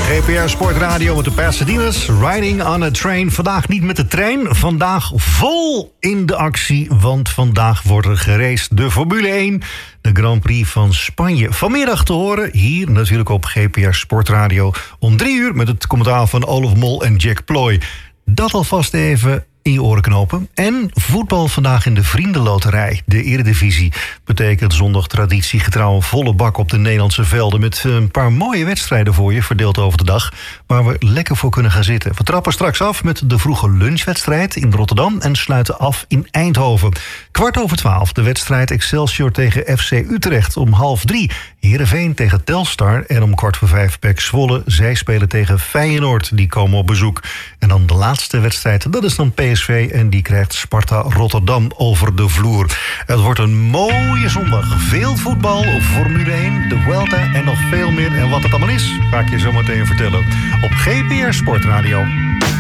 GPR Sportradio met de Pasadena's. Riding on a train. Vandaag niet met de trein. Vandaag vol in de actie. Want vandaag wordt er geraced. De Formule 1. De Grand Prix van Spanje. Vanmiddag te horen. Hier natuurlijk op GPR Sportradio. Om 3 uur met het commentaar van Olaf Mol en Jack Ploy. Dat alvast even in je oren knopen. En voetbal vandaag in de Vriendenloterij. De Eredivisie betekent zondag traditiegetrouw een volle bak op de Nederlandse velden. Met een paar mooie wedstrijden voor je, verdeeld over de dag. Waar we lekker voor kunnen gaan zitten. We trappen straks af met de vroege lunchwedstrijd in Rotterdam. En sluiten af in Eindhoven. 12:15 de wedstrijd Excelsior tegen FC Utrecht. Om 2:30 Heerenveen tegen Telstar. En om 4:45 PEC Zwolle. Zij spelen tegen Feyenoord. Die komen op bezoek. En dan de laatste wedstrijd, dat is dan PSV. En die krijgt Sparta Rotterdam over de vloer. Het wordt een mooie zondag. Veel voetbal, Formule 1, de Vuelta en nog veel meer. En wat het allemaal is, ga ik je zo meteen vertellen. Op GPR Sportradio.